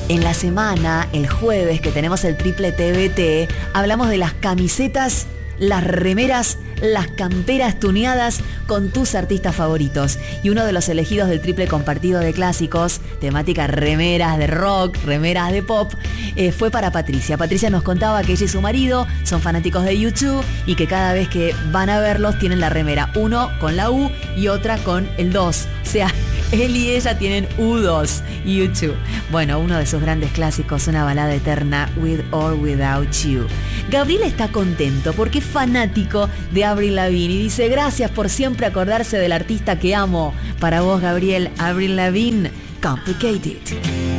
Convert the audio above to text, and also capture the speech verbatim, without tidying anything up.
En la semana, el jueves, que tenemos el Triple T V T, hablamos de las camisetas, las remeras, las camperas tuneadas con tus artistas favoritos. Y uno de los elegidos del triple compartido de clásicos, temática remeras de rock, remeras de pop, eh, fue para Patricia. Patricia nos contaba que ella y su marido son fanáticos de U dos y que cada vez que van a verlos tienen la remera, uno con la U y otra con el dos. O sea, él y ella tienen U dos, U dos. Bueno, uno de sus grandes clásicos, una balada eterna, With or Without You. Gabriel está contento porque es fanático de Avril Lavigne y dice: gracias por siempre acordarse del artista que amo. Para vos, Gabriel, Avril Lavigne, Complicated.